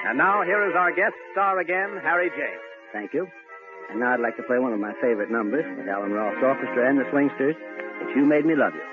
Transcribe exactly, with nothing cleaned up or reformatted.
And now, here is our guest star again, Harry James. Thank you. And now I'd like to play one of my favorite numbers with Alan Roth's orchestra and the Swingsters. It's You Made Me Love You.